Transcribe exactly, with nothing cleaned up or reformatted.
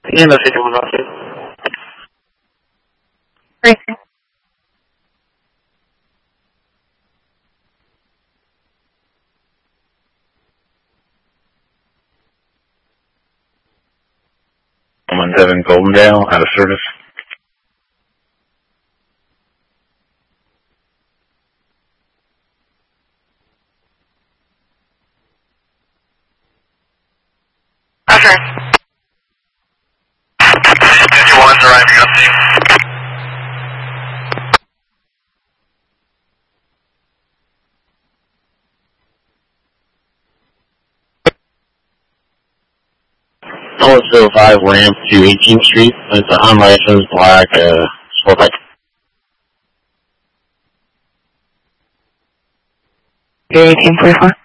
Siguiendo siete uno seis. Sí. one seven Goldendale, out of service. Okay. fifty-one's arriving on scene. oh zero five ramp to eighteenth Street. It's a unlicensed black uh, sport bike. eighteen forty-four.